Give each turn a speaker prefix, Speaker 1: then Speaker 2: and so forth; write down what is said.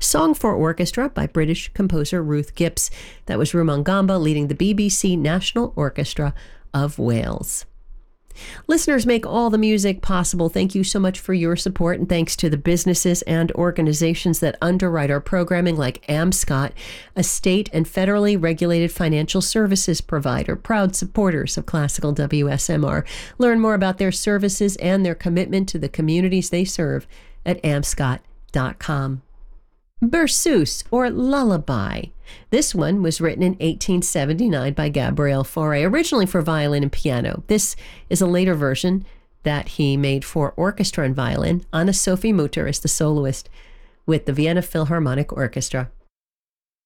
Speaker 1: Song for Orchestra by British composer Ruth Gipps. That was Rumangamba leading the BBC National Orchestra of Wales. Listeners make all the music possible. Thank you so much for your support, and thanks to the businesses and organizations that underwrite our programming, like AmScot, a state and federally regulated financial services provider, proud supporters of classical WSMR. Learn more about their services and their commitment to the communities they serve at amscot.com. Berceuse, or Lullaby. This one was written in 1879 by Gabriel Fauré, originally for violin and piano. This is a later version that he made for orchestra and violin. Anna Sophie Mutter is the soloist with the Vienna Philharmonic Orchestra.